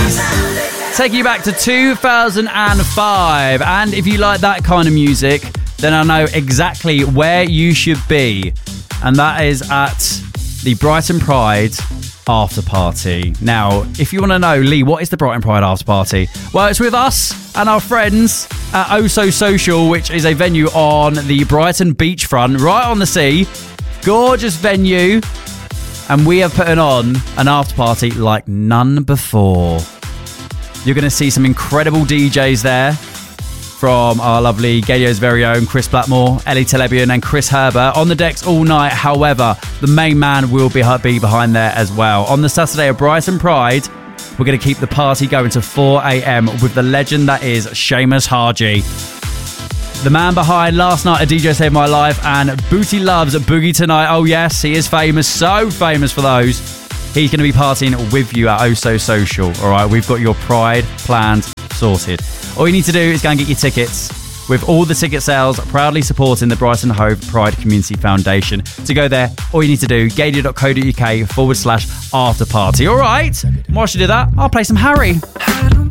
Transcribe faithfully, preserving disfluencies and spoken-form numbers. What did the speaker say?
Take you back to two thousand five. And if you like that kind of music, then I know exactly where you should be. And that is at the Brighton Pride after party. Now, if you want to know, Lee, what is the Brighton Pride after party? Well, it's with us and our friends at Oh So Social, which is a venue on the Brighton beachfront, right on the sea. Gorgeous venue. And we are putting on an after party like none before. You're going to see some incredible D Js there from our lovely Gadio's very own Chris Blackmore, Ellie Telebian and Chris Herbert on the decks all night. However, the main man will be, be behind there as well. On the Saturday of Brighton Pride, we're going to keep the party going to four a.m. with the legend that is Seamus Haji. The man behind Last Night a D J Saved My Life and Booty Loves Boogie Tonight. Oh yes, he is famous, so famous for those. He's going to be partying with you at Oh So Social. All right, we've got your Pride planned, sorted. All you need to do is go and get your tickets. With all the ticket sales proudly supporting the Brighton Hove Pride Community Foundation. To go there, all you need to do, gadio.co.uk forward slash after party. All right, whilst you do that, I'll play some Harry.